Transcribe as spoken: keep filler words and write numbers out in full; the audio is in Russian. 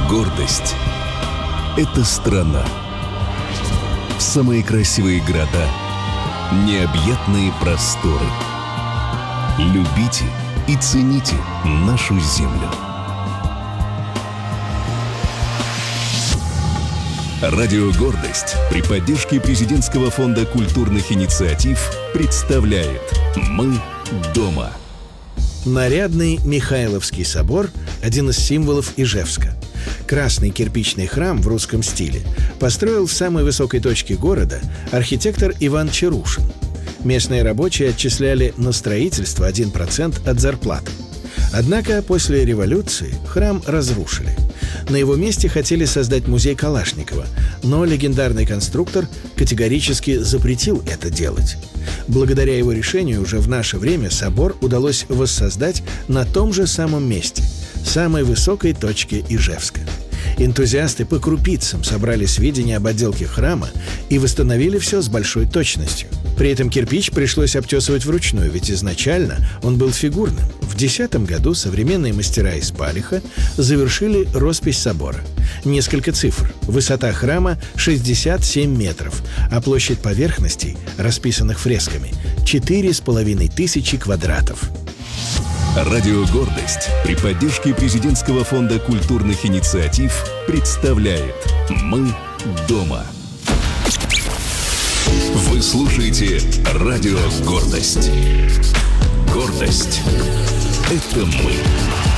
Гордость — это страна. Самые красивые города, необъятные просторы. Любите и цените нашу землю. Радио «Гордость» при поддержке Президентского фонда культурных инициатив представляет «Мы дома». Нарядный Михайловский собор – один из символов Ижевска. Красный кирпичный храм в русском стиле построил в самой высокой точке города архитектор Иван Чарушин. Местные рабочие отчисляли на строительство один процент от зарплаты. Однако после революции храм разрушили. На его месте хотели создать музей Калашникова, но легендарный конструктор категорически запретил это делать. Благодаря его решению уже в наше время собор удалось воссоздать на том же самом месте, самой высокой точке Ижевска. Энтузиасты по крупицам собрали сведения об отделке храма и восстановили все с большой точностью. При этом кирпич пришлось обтесывать вручную, ведь изначально он был фигурным. В две тысячи десятом году современные мастера из Палиха завершили роспись собора. Несколько цифр. Высота храма – шестьдесят семь метров, а площадь поверхностей, расписанных фресками – четыре с половиной тысячи квадратов. Радио «Гордость» при поддержке Президентского фонда культурных инициатив представляет «Мы дома». Вы слушаете Радио «Гордость». Гордость — это мы.